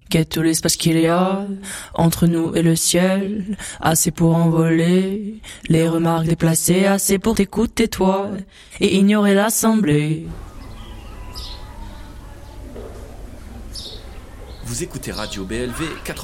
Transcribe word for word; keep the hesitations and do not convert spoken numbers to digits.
Qu'est tout l'espace qu'il y a entre nous et le ciel, assez pour envoler les remarques déplacées, assez pour t'écouter toi et ignorer l'assemblée. Vous écoutez Radio B L V